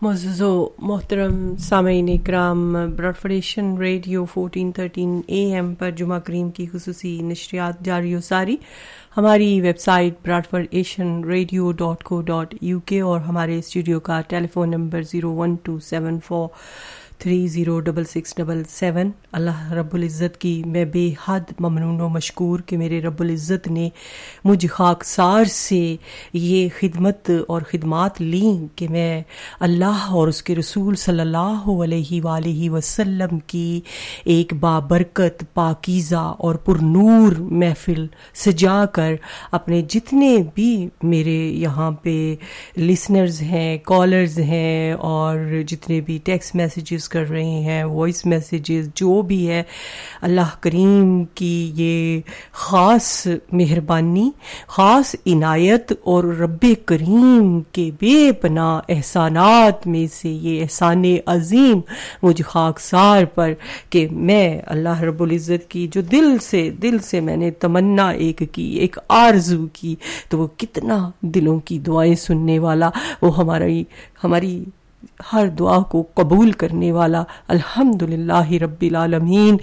معزز و محترم سامعین اکرام، براڈفورڈ ایشین ریڈیو 1413 AM پر جمعہ کریم کی خصوصی نشریات جاری و ساری ہماری ویب سائٹ bradfordasianradio.co.uk اور ہمارے اسٹوڈیو کا ٹیلی فون نمبر 01274306677۔ اللہ رب العزت کی میں بے حد ممنون و مشکور کہ میرے رب العزت نے مجھ خاکسار سے یہ خدمت اور خدمات لیں کہ میں اللہ اور اس کے رسول صلی اللہ علیہ وآلہ وسلم کی ایک بابرکت، پاکیزہ اور پر نور محفل سجا کر اپنے جتنے بھی میرے یہاں پہ لسنرز ہیں، کالرز ہیں، اور جتنے بھی ٹیکسٹ میسیجز کر رہے ہیں، وائس میسیجز، جو بھی ہے، اللہ کریم کی یہ خاص مہربانی، خاص عنایت اور رب کریم کے بے پناہ احسانات میں سے یہ احسان عظیم مجھ خاکسار پر کہ میں اللہ رب العزت کی جو دل سے میں نے تمنا ایک کی، ایک آرزو کی، تو وہ کتنا دلوں کی دعائیں سننے والا، وہ ہماری ہر دعا کو قبول کرنے والا الحمدللہ رب العالمین،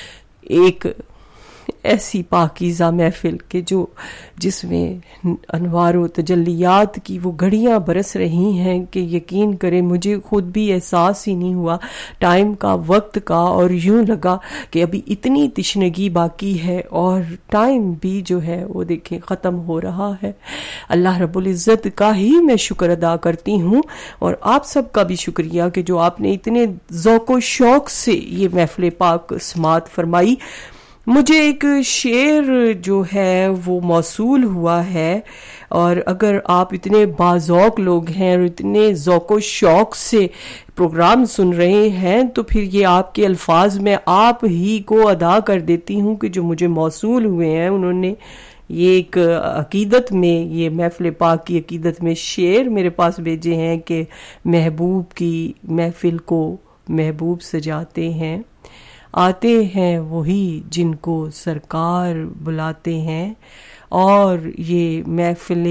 ایک ایسی پاکیزہ محفل کہ جس میں انوار و تجلیات کی وہ گھڑیاں برس رہی ہیں کہ یقین کریں مجھے خود بھی احساس ہی نہیں ہوا ٹائم کا، وقت کا، اور یوں لگا کہ ابھی اتنی تشنگی باقی ہے اور ٹائم بھی جو ہے وہ دیکھیں ختم ہو رہا ہے۔ اللہ رب العزت کا ہی میں شکر ادا کرتی ہوں، اور آپ سب کا بھی شکریہ کہ جو آپ نے اتنے ذوق و شوق سے یہ محفل پاک سماعت فرمائی۔ مجھے ایک شعر جو ہے وہ موصول ہوا ہے، اور اگر آپ اتنے باذوق لوگ ہیں اور اتنے ذوق و شوق سے پروگرام سن رہے ہیں تو پھر یہ آپ کے الفاظ میں آپ ہی کو ادا کر دیتی ہوں کہ جو مجھے موصول ہوئے ہیں، انہوں نے یہ ایک عقیدت میں، یہ محفل پاک کی عقیدت میں شعر میرے پاس بھیجے ہیں کہ محبوب کی محفل کو محبوب سجاتے ہیں، آتے ہیں وہی جن کو سرکار بلاتے ہیں، اور یہ محفل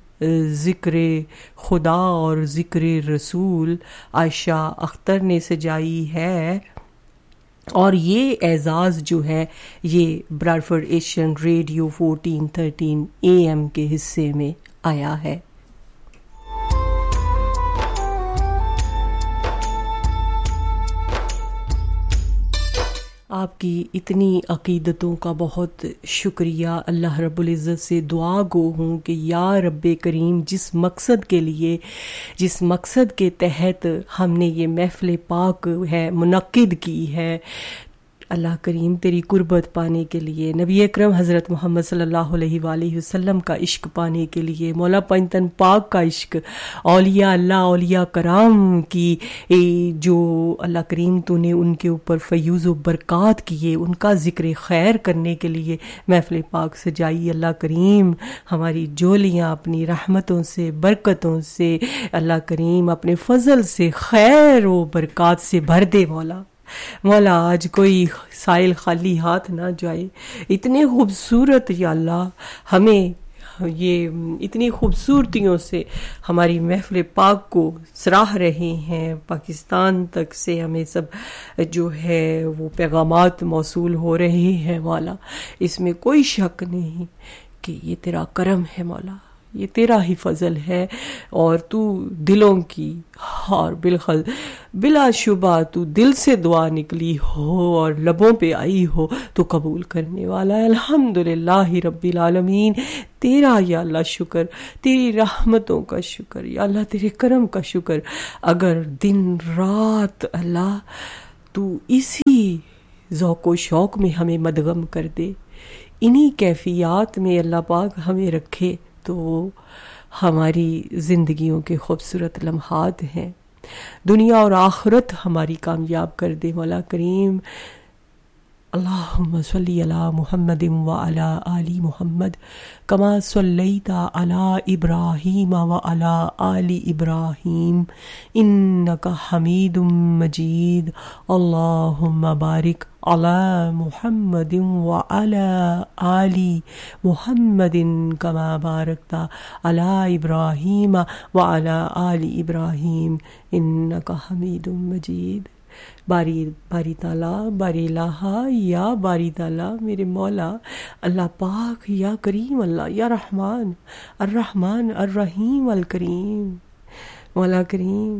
ذکر خدا اور ذکر رسول عائشہ اختر نے سجائی ہے، اور یہ اعزاز جو ہے یہ براڈفورڈ ایشین ریڈیو 1413 AM کے حصے میں آیا ہے۔ آپ کی اتنی عقیدتوں کا بہت شکریہ۔ اللہ رب العزت سے دعا گو ہوں کہ یا رب کریم جس مقصد کے لیے، جس مقصد کے تحت ہم نے یہ محفل پاک ہے منعقد کی ہے، اللہ کریم تیری قربت پانے کے لیے، نبی اکرم حضرت محمد صلی اللہ علیہ وآلہ وسلم کا عشق پانے کے لیے، مولا پنجتن پاک کا عشق، اولیاء اللہ، اولیاء کرام کی جو اللہ کریم تو نے ان کے اوپر فیوز و برکات کیے، ان کا ذکر خیر کرنے کے لیے محفل پاک سجائی۔ اللہ کریم ہماری جولیاں اپنی رحمتوں سے، برکتوں سے، اللہ کریم اپنے فضل سے، خیر و برکات سے بھر دے۔ مولا آج کوئی سائل خالی ہاتھ نہ جائے۔ اتنے خوبصورت یا اللہ ہمیں یہ اتنی خوبصورتیوں سے ہماری محفل پاک کو سراہ رہے ہیں، پاکستان تک سے ہمیں سب جو ہے وہ پیغامات موصول ہو رہے ہیں مولا، اس میں کوئی شک نہیں کہ یہ تیرا کرم ہے مولا، یہ تیرا ہی فضل ہے، اور تو دلوں کی، اور بلا شبہ تو دل سے دعا نکلی ہو اور لبوں پہ آئی ہو تو قبول کرنے والا ہے۔ الحمدللہ رب العالمین، تیرا یا اللہ شکر، تیری رحمتوں کا شکر یا اللہ، تیرے کرم کا شکر۔ اگر دن رات اللہ تو اسی ذوق و شوق میں ہمیں مدغم کر دے، انہی کیفیات میں اللہ پاک ہمیں رکھے، تو ہماری زندگیوں کے خوبصورت لمحات ہیں، دنیا اور آخرت ہماری کامیاب کر دے۔ مولا کریم اللهم صل على محمد وعلى آل محمد كما صليت على إبراهيم وعلى آل إبراهيم إنك حميد مجيد. اللهم بارك على محمد وعلى آل محمد كما باركت على إبراهيم وعلى آل إبراهيم إنك حميد مجيد. باری تعالیٰ، باری الہ، یا باری تعالیٰ میرے مولا اللہ پاک، یا کریم اللہ، یا رحمان الرحمن الرحیم الکریم. مولا کریم،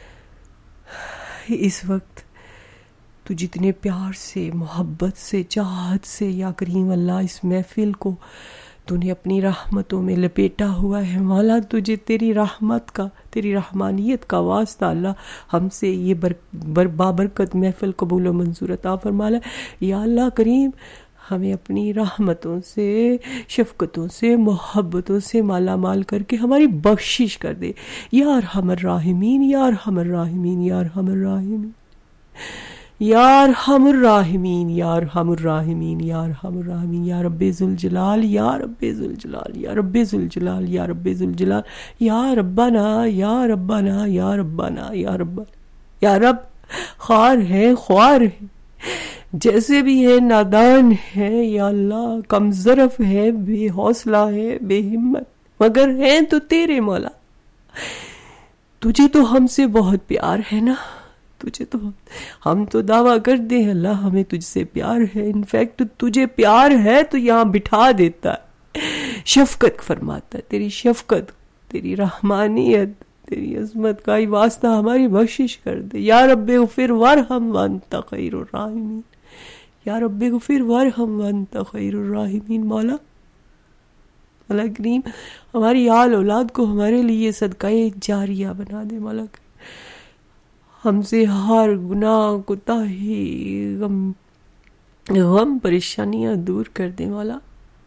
اس وقت تو جتنے پیار سے، محبت سے، چاہت سے یا کریم اللہ اس محفل کو تو نے اپنی رحمتوں میں لپیٹا ہوا ہے. مولا تجھے تیری رحمت کا، تیری رحمانیت کا واسطہ اللہ ہم سے یہ بابرکت محفل قبول و منظور عطا فرما لے. یا اللہ کریم، ہمیں اپنی رحمتوں سے، شفقتوں سے، محبتوں سے مالا مال کر کے ہماری بخشش کر دے. یا ارحم الراحمین، یا ارحم الراحمین، یا ارحم الراحمین، یا ارحم الراحمین، یا ارحم الراحمین، یا ارحم الراحمین. یا رب ذوالجلال، یا رب ذوالجلال، یا رب ذوالجلال، یا رب ذوالجلال. یا ربنا، یا ربنا، یا ربنا، یا رب، یا رب خوار ہے، خوار ہے، جیسے بھی ہے نادان ہے یا اللہ، کم ظرف ہے، بے حوصلہ ہے، بے ہمت، مگر ہیں تو تیرے مولا. تجھے تو ہم سے بہت پیار ہے نا، تجھے تو ہم تو دعویٰ کرتے ہیں اللہ ہمیں تجھ سے پیار ہے. انفیکٹ تجھے پیار ہے تو یہاں بٹھا دیتا ہے، شفقت فرماتا ہے. تیری شفقت، تیری رحمانیت، تیری عظمت کا ہی واسطہ ہماری بخشش کر دے. یا رب اغفر وارحم وانت خیر الراحمین، یا رب اغفر وارحم وانت خیر الراحمین. مولا کریم، ہماری آل اولاد کو ہمارے لیے صدقہ جاریہ بنا دے. مولا کریم، ہم سے ہر گناہ، کوتاہی، غم پریشانیاں دور کر دے. مولا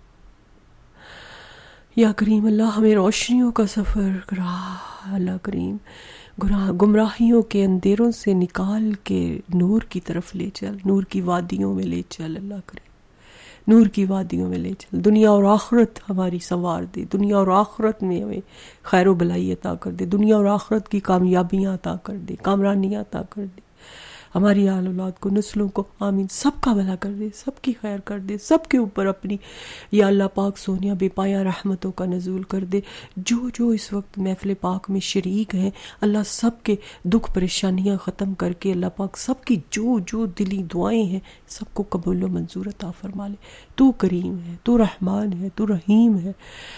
یا کریم اللہ، ہمیں روشنیوں کا سفر کرا. اللہ کریم، گمراہیوں کے اندھیروں سے نکال کے نور کی طرف لے چل، نور کی وادیوں میں لے چل. اللہ کریم، نور کی وادیوں میں لے چل. دنیا اور آخرت ہماری سنوار دے، دنیا اور آخرت میں ہمیں خیر و بلائی عطا کر دے، دنیا اور آخرت کی کامیابیاں عطا کر دے، کامرانیاں عطا کر دے. ہماری آل اولاد کو، نسلوں کو، آمین، سب کا بھلا کر دے، سب کی خیر کر دے، سب کے اوپر اپنی یا اللہ پاک سونیا بے پایا رحمتوں کا نزول کر دے. جو اس وقت محفل پاک میں شریک ہیں اللہ، سب کے دکھ پریشانیاں ختم کر کے اللہ پاک سب کی جو دلی دعائیں ہیں سب کو قبول و منظور عطا فرما لے. تو کریم ہے، تو رحمان ہے، تو رحیم ہے،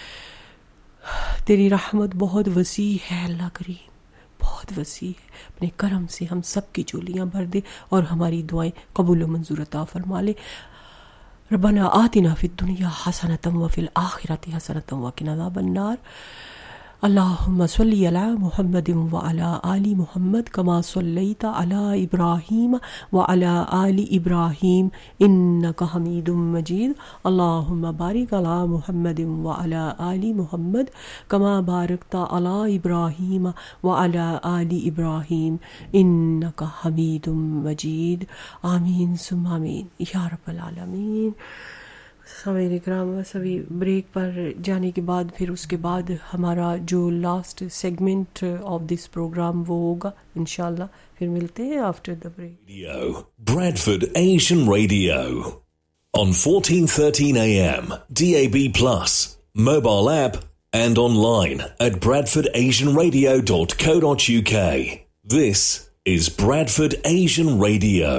تیری رحمت بہت وسیع ہے. اللہ کریم بہت وسیع ہے، اپنے کرم سے ہم سب کی جولیاں بھر دے اور ہماری دعائیں قبول و منظور عطا فرما لے. ربنا آتنا فی الدنیا حسنۃ وفی الآخرۃ حسنۃ وقنا عذاب النار. اللہم صلی علی محمد وعلی آل محمد کما صلیت علی ابراہیم وعلی آل ابراہیم انک حمید مجید. اللہم بارک علی محمد وعلی آل محمد کما بارکت علی ابراہیم وعلی آل ابراہیم انک حمید مجید. آمین ثم آمین یا رب العالمین. سامعین کرام، سبھی بریک پر جانے کے بعد پھر اس کے بعد ہمارا جو last segment of this programme وہ ہوگا انشاءاللہ. پھر ملتے ہیں after the break. Bradford Asian Radio on 1413 AM DAB+, mobile app and online at bradfordasianradio.co.uk. This is Bradford Asian Radio.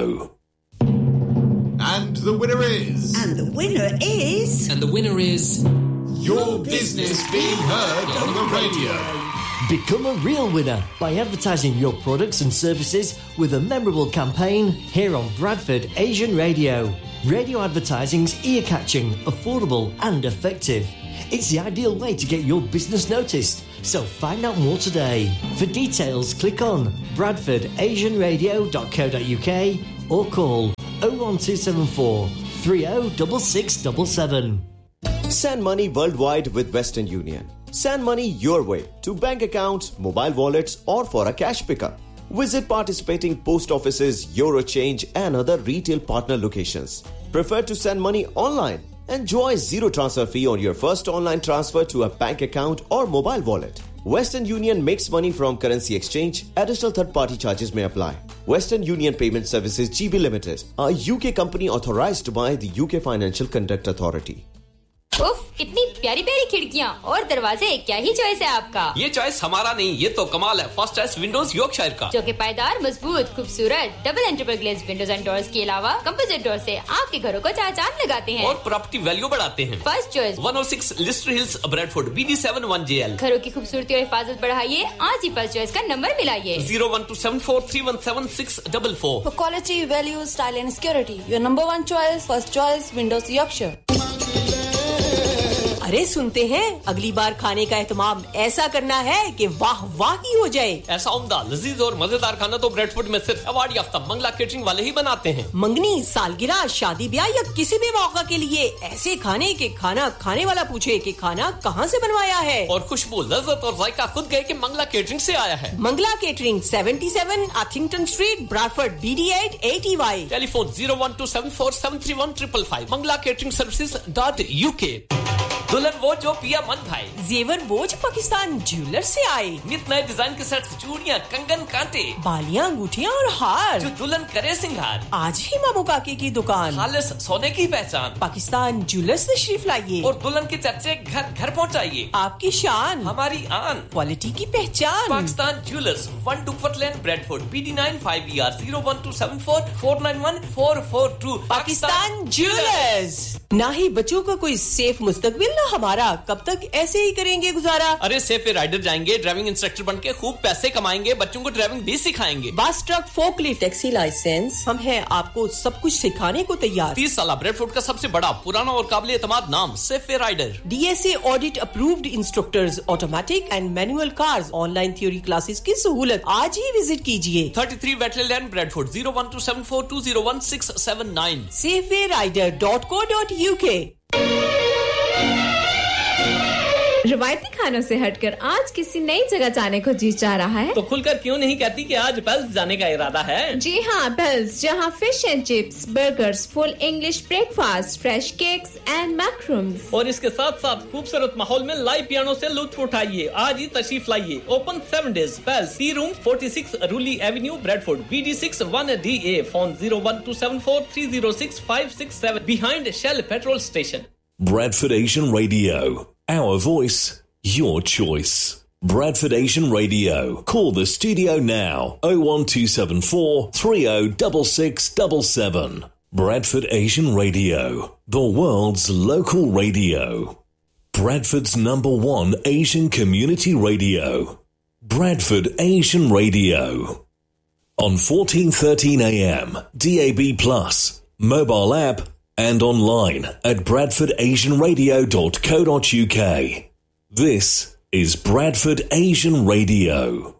And the winner is... And the winner is... And the winner is... Your business being heard on the radio. Become a real winner by advertising your products and services with a memorable campaign here on Bradford Asian Radio. Radio advertising's ear-catching, affordable and effective. It's the ideal way to get your business noticed. So find out more today. For details, click on bradfordasianradio.co.uk or call 01274 306677. Send money worldwide with Western Union. Send money your way to bank accounts, mobile wallets or for a cash pickup. Visit participating post offices, Eurochange and other retail partner locations. Prefer to send money online? Enjoy zero transfer fee on your first online transfer to a bank account or mobile wallet. Western Union makes money from currency exchange. Additional third-party charges may apply. Western Union Payment Services GB Limited, a UK company authorized by the UK Financial Conduct Authority. उफ, इतनी प्यारी प्यारी खिड़कियां और दरवाजे, क्या ही choice है आपका। ये चॉइस हमारा नहीं, ये तो कमाल है। फर्स्ट चॉइस विंडोज यॉर्कशायर का, जो कि पायदार, मजबूत, खूबसूरत double and triple glaze Windows and doors के अलावा कंपोजिट डोर से आपके घरों को चार लगाते हैं और प्रॉपर्टी वैल्यू बढ़ाते हैं। First choice 106 Leicester hills, Bradford, BD7 1JL। घरों की खूबसूरती और हिफाजत बढ़ाइए, आज ही फर्स्ट चॉइस का number मिलाइए 01274317644। For quality, value, style and security, your number one choice, first choice, Windows Yorkshire. अरे सुनते हैं, अगली बार खाने का एहतमाम ऐसा करना है कि वाह वाह ही हो जाए। ऐसा उम्दा, लजीज और मजेदार खाना तो ब्रैडफोर्ड में सिर्फ अवार्ड याफ्ता मंगला केटरिंग वाले ही बनाते हैं। मंगनी, सालगिरह, शादी ब्याह या किसी भी मौका के लिए ऐसे खाने के खाना खाने वाला पूछे कि खाना कहाँ से बनवाया है, और खुशबू, लज्जत और जायका खुद गए कि मंगला केटरिंग से आया है। Mangla catering 77 अथिंगटन street, Bradford, BD8 80Y। Telephone 01274731555। Mangla catering सर्विसेज.UK। दुल्हन वो जो पिया मन भाई, जेवर वो जो पाकिस्तान ज्वेलर से आए, नित नए डिजाइन के सेट्स, चूड़ियां, कंगन, कांटे, बालियां, अंगूठियां और हार, जो दुल्हन करे सिंगार। आज ही मामू काके की दुकान, खालिस सोने की पहचान, पाकिस्तान ज्वेलर से तशरीफ लाइए और दुल्हन के चर्चे घर घर पहुंचाइए। आपकी शान, हमारी आन, क्वालिटी की पहचान। पाकिस्तान ज्वेलर्स, 1 डुकवर्थ लेन, Bradford, BD9 5ER 01274491442। Pakistan jewellers. ना ही बच्चों का कोई सेफ मुस्तकबिल, ना हमारा, कब तक ऐसे ही करेंगे गुजारा। अरे सेफ राइडर जाएंगे, ड्राइविंग इंस्ट्रक्टर बनके खूब पैसे कमाएंगे, बच्चों को ड्राइविंग भी सिखाएंगे। बस, ट्रक, फोकलिफ्ट, टैक्सी लाइसेंस, हम हैं आपको सब कुछ सिखाने को तैयार। 30 साल ब्रैडफोर्ड का सबसे बड़ा, पुराना और काबिल एतमाद नाम safe rider. DSA audit approved instructors, automatic and manual cars, online theory classes की सहूलत। आज ही विजिट कीजिए 33 वेटलैंड लैंड, ब्रैडफोर्ड, 01274201679। saferider.co.uk। रवायती खानों से हटकर आज किसी नई जगह जाने को जी चाह रहा है तो खुलकर क्यों नहीं कहती कि आज पेल्स जाने का इरादा है। जी हाँ, पेल्स, जहाँ fish and chips, burgers, full English breakfast, fresh cakes and मैक्रूम्स, और इसके साथ साथ खूबसूरत माहौल में लाइव पियानो से लुत्फ उठाइए। आज ही तशरीफ लाइए। Open 7 days। Pails, T room, 46 रूली Avenue, Bradford, BD6 1DA। Phone 01274306567 behind Shell petrol station। Bradford Asian Radio. Our voice, your choice. Bradford Asian Radio. Call the studio now. 01274 306677. Bradford Asian Radio. The world's local radio. Bradford's #1 Asian community radio. Bradford Asian Radio. On 1413 AM, DAB+, mobile app, and online at bradfordasianradio.co.uk. This is Bradford Asian Radio.